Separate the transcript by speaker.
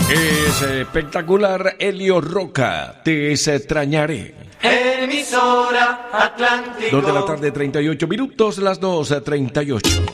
Speaker 1: Es espectacular, Elio Roca, te extrañaré.
Speaker 2: Emisora Atlántico.
Speaker 1: 2 de la tarde, 38 minutos, las 2:38.